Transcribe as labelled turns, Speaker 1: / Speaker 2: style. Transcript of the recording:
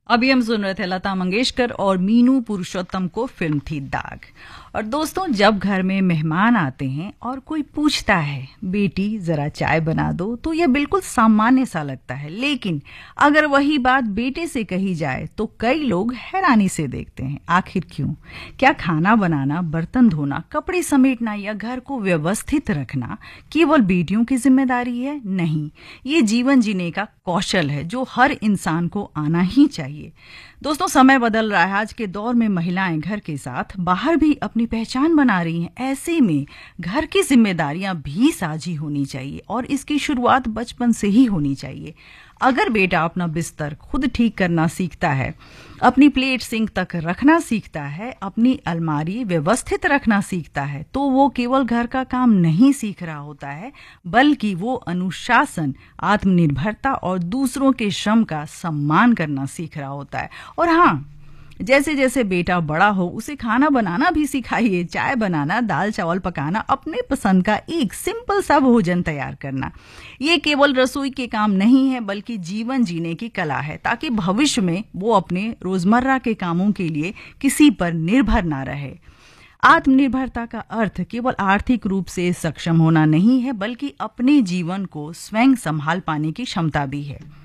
Speaker 1: अभी हम सुन रहे थे लता मंगेशकर और मीनू पुरुषोत्तम को फिल्म थी दाग। और दोस्तों, जब घर में मेहमान आते हैं और कोई पूछता है बेटी जरा चाय बना दो, तो यह बिल्कुल सामान्य सा लगता है। लेकिन अगर वही बात बेटे से कही जाए तो कई लोग हैरानी से देखते हैं। आखिर क्यों? क्या खाना बनाना, बर्तन धोना, कपड़े समेटना या घर को व्यवस्थित रखना केवल बेटियों की जिम्मेदारी है? नहीं, ये जीवन जीने का कौशल है जो हर इंसान को आना ही चाहिए। दोस्तों, समय बदल रहा है। आज के दौर में महिलाएं घर के साथ बाहर भी अपनी पहचान बना रही हैं। ऐसे में घर की जिम्मेदारियां भी साझी होनी चाहिए और इसकी शुरुआत बचपन से ही होनी चाहिए। अगर बेटा अपना बिस्तर खुद ठीक करना सीखता है, अपनी प्लेट सिंक तक रखना सीखता है, अपनी अलमारी व्यवस्थित रखना सीखता है, तो वो केवल घर का काम नहीं सीख रहा होता है, बल्कि वो अनुशासन, आत्मनिर्भरता और दूसरों के श्रम का सम्मान करना सीख रहा होता है। और हाँ, जैसे जैसे बेटा बड़ा हो उसे खाना बनाना भी सिखाइए। चाय बनाना, दाल चावल पकाना, अपने पसंद का एक सिंपल सा भोजन तैयार करना, ये केवल रसोई के काम नहीं है बल्कि जीवन जीने की कला है, ताकि भविष्य में वो अपने रोजमर्रा के कामों के लिए किसी पर निर्भर ना रहे। आत्मनिर्भरता का अर्थ केवल आर्थिक रूप से सक्षम होना नहीं है, बल्कि अपने जीवन को स्वयं संभाल पाने की क्षमता भी है।